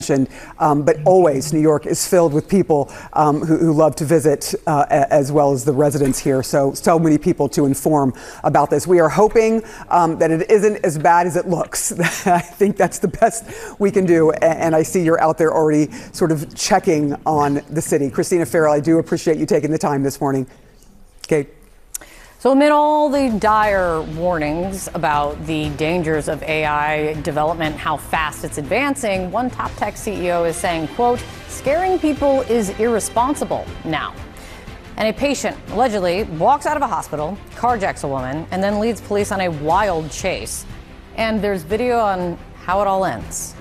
But always New York is filled with people who love to visit as well as the residents here. So many people to inform about this. We are hoping that it isn't as bad as it looks. I think that's the best we can do. And I see you're out there already sort of checking on the city. Christina Farrell, I do appreciate you taking the time this morning. Kate. So amid all the dire warnings about the dangers of AI development, how fast it's advancing, one top tech CEO is saying, quote, scaring people is irresponsible now. And a patient allegedly walks out of a hospital, carjacks a woman, and then leads police on a wild chase. And there's video on how it all ends.